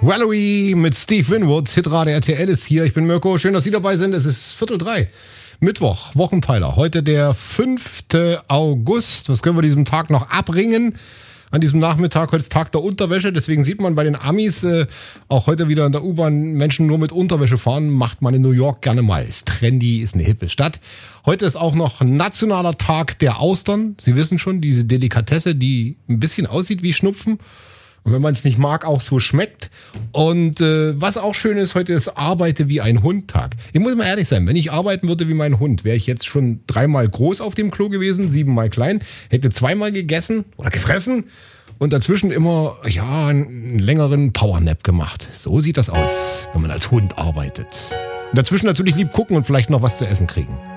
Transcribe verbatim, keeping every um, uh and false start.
Valerie mit Steve Winwood, Hitrate R T L ist hier. Ich bin Mirko, schön, dass Sie dabei sind. Es ist Viertel drei. Mittwoch, Wochenteiler. Heute der fünfte August. Was können wir diesem Tag noch abringen? An diesem Nachmittag, heute ist Tag der Unterwäsche. Deswegen sieht man bei den Amis äh, auch heute wieder in der U-Bahn Menschen nur mit Unterwäsche fahren. Macht man in New York gerne mal. Ist trendy, ist eine hippe Stadt. Heute ist auch noch nationaler Tag der Austern. Sie wissen schon, diese Delikatesse, die ein bisschen aussieht wie Schnupfen. Und wenn man es nicht mag, auch so schmeckt. Und äh, was auch schön ist, heute ist Arbeite wie ein Hund-Tag. Ich muss mal ehrlich sein, wenn ich arbeiten würde wie mein Hund, wäre ich jetzt schon dreimal groß auf dem Klo gewesen, siebenmal klein, hätte zweimal gegessen oder gefressen und dazwischen immer ja einen längeren Powernap gemacht. So sieht das aus, wenn man als Hund arbeitet. Und dazwischen natürlich lieb gucken und vielleicht noch was zu essen kriegen.